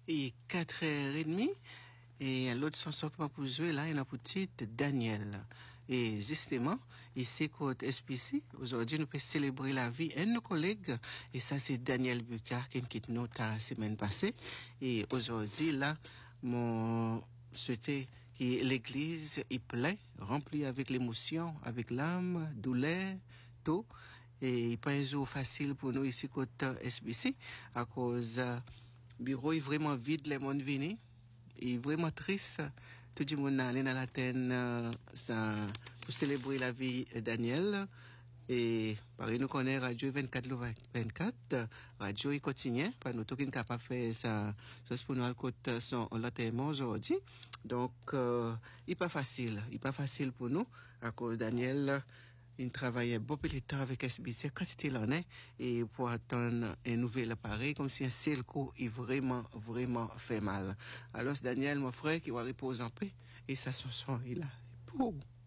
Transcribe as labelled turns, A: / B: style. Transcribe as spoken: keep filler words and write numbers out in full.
A: et quatre heures trente. Et l'autre chanson que je vais jouer là, il y a un petit Daniel. Et justement, ici, côté S P C, aujourd'hui, nous pouvons célébrer la vie de nos collègues. Et ça, c'est Daniel Bucard qui quitte nous la semaine passée. Et aujourd'hui, là, mon souhaité que l'église est pleine, remplie avec l'émotion, avec l'âme, douleur, tout. Et pas un jour facile pour nous ici, côté S B C, à cause, euh, bureau est vraiment vide, les mondes venus. Et vraiment triste. Tout le monde allé dans la terre euh, pour célébrer la vie de Daniel. Et pareil, nous connaissons Radio vingt-quatre vingt-quatre. Radio, il continue. Pas nous, tout qui n'est capable de faire ça. Ça, c'est pour nous, côté son l'enterrement aujourd'hui. Donc, euh, il n'est pas facile. Il n'est pas facile pour nous. À cause de Daniel, il travaillait beaucoup de temps avec S B C quand il en est, et pour attendre un nouvel appareil, comme si un seul coup, il vraiment, vraiment fait mal. Alors, c'est Daniel, mon frère, qui va reposer en paix, et ça, son son, il a, pour.